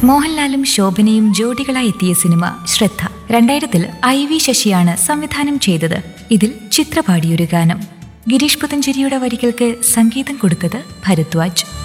മോഹൻലാലും ശോഭനയും ജോഡികളായി എത്തിയ സിനിമ ശ്രദ്ധ. 2000 IV ശശിയാണ് സംവിധാനം ചെയ്തത്. ഇതിൽ ചിത്ര പാടിയൊരു ഗാനം. ഗിരീഷ് പുത്തഞ്ചേരിയുടെ വരികൾക്ക് സംഗീതം കൊടുത്തത് ഭരദ്വാജ്.